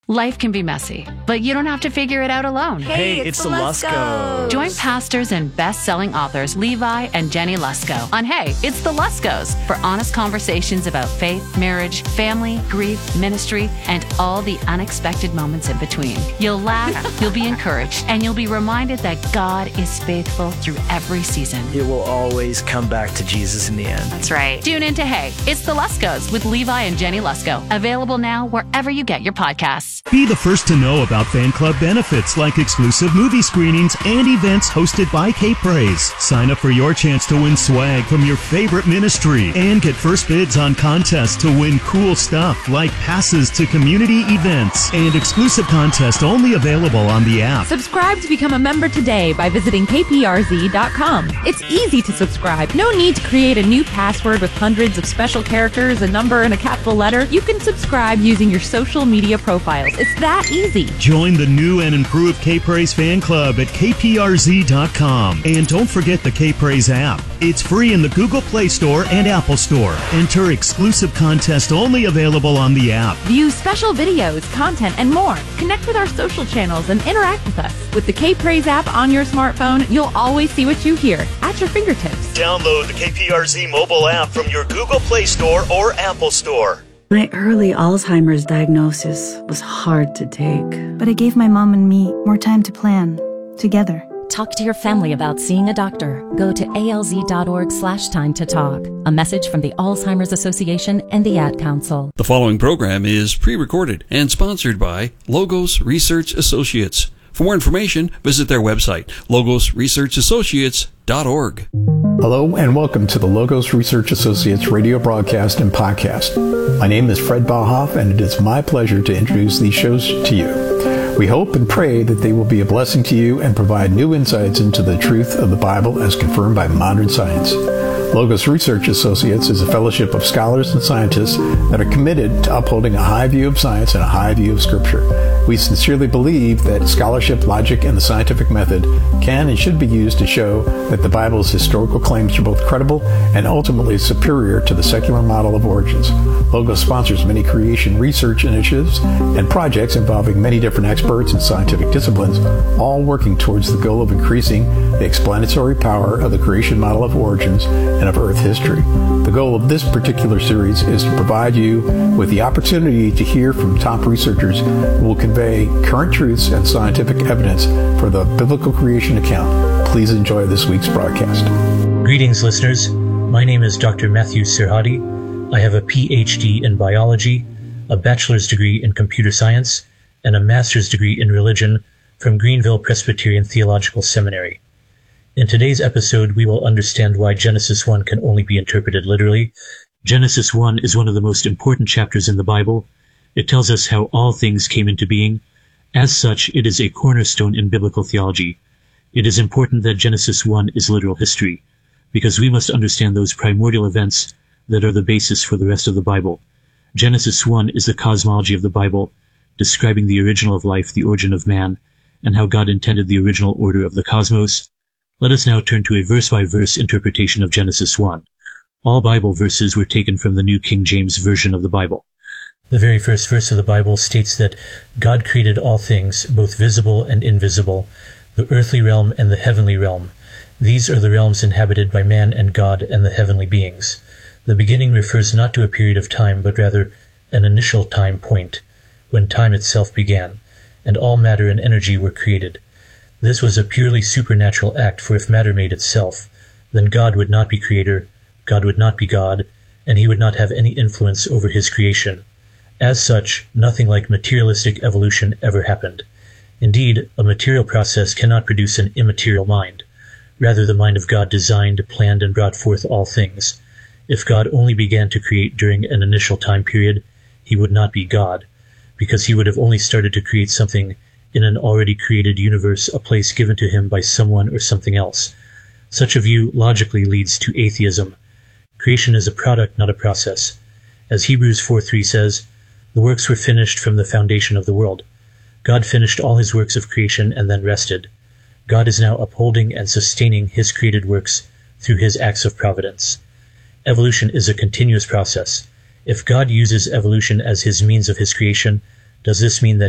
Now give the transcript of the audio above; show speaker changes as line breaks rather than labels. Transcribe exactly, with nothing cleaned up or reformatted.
Life can be messy, but you don't have to figure it out alone.
Hey, hey it's, it's the Luskos.
Join pastors and best-selling authors Levi and Jenny Lusko on Hey, It's the Luskos for honest conversations about faith, marriage, family, grief, ministry, and all the unexpected moments in between. You'll laugh, you'll be encouraged, and you'll be reminded that God is faithful through every season.
It will always come back to Jesus in the end.
That's right. Tune in to Hey, It's the Luskos with Levi and Jenny Lusko. Available now wherever you get your podcasts.
Be the first to know about fan club benefits like exclusive movie screenings and events hosted by K-Praise. Sign up for your chance to win swag from your favorite ministry and get first bids on contests to win cool stuff like passes to community events and exclusive contests only available on the app.
Subscribe to become a member today by visiting K P R Z dot com. It's easy to subscribe. No need to create a new password with hundreds of special characters, a number, and a capital letter. You can subscribe using your social media profiles. It's that easy.
Join the new and improved K-Praise fan club at K P R Z dot com. And don't forget the K-Praise app. It's free in the Google Play Store and Apple Store. Enter exclusive contests only available on the app.
View special videos, content, and more. Connect with our social channels and interact with us. With the K-Praise app on your smartphone, you'll always see what you hear at your fingertips.
Download the K P R Z mobile app from your Google Play Store or Apple Store.
My early Alzheimer's diagnosis was hard to take, but it gave my mom and me more time to plan, together.
Talk to your family about seeing a doctor. Go to A L Z dot org slash time to talk. A message from the Alzheimer's Association and the Ad Council.
The following program is pre-recorded and sponsored by Logos Research Associates. For more information, visit their website, logos research associates dot org.
Hello and welcome to the Logos Research Associates radio broadcast and podcast. My name is Fred Bahoff, and it is my pleasure to introduce these shows to you. We hope and pray that they will be a blessing to you and provide new insights into the truth of the Bible as confirmed by modern science. Logos Research Associates is a fellowship of scholars and scientists that are committed to upholding a high view of science and a high view of Scripture. We sincerely believe that scholarship, logic, and the scientific method can and should be used to show that the Bible's historical claims are both credible and ultimately superior to the secular model of origins. Logos sponsors many creation research initiatives and projects involving many different experts in scientific disciplines, all working towards the goal of increasing the explanatory power of the creation model of origins and of Earth history. The goal of this particular series is to provide you with the opportunity to hear from top researchers who will convey current truths and scientific evidence for the biblical creation account. Please enjoy this week's broadcast.
Greetings, listeners. My name is Doctor Matthew Serhadi. I have a P H D in biology, a bachelor's degree in computer science, and a master's degree in religion from Greenville Presbyterian Theological Seminary. In today's episode, we will understand why Genesis one can only be interpreted literally. Genesis one is one of the most important chapters in the Bible. It tells us how all things came into being. As such, it is a cornerstone in biblical theology. It is important that Genesis one is literal history, because we must understand those primordial events that are the basis for the rest of the Bible. Genesis one is the cosmology of the Bible, describing the original of life, the origin of man, and how God intended the original order of the cosmos. Let us now turn to a verse-by-verse interpretation of Genesis one. All Bible verses were taken from the New King James Version of the Bible. The very first verse of the Bible states that God created all things, both visible and invisible, the earthly realm and the heavenly realm. These are the realms inhabited by man and God and the heavenly beings. The beginning refers not to a period of time, but rather an initial time point, when time itself began, and all matter and energy were created. This was a purely supernatural act, for if matter made itself, then God would not be creator, God would not be God, and he would not have any influence over his creation. As such, nothing like materialistic evolution ever happened. Indeed, a material process cannot produce an immaterial mind. Rather, the mind of God designed, planned, and brought forth all things. If God only began to create during an initial time period, he would not be God, because he would have only started to create something in an already created universe, a place given to him by someone or something else. Such a view logically leads to atheism. Creation is a product, not a process. As Hebrews four three says, the works were finished from the foundation of the world. God finished all his works of creation and then rested. God is now upholding and sustaining his created works through his acts of providence. Evolution is a continuous process. If God uses evolution as his means of his creation, does this mean that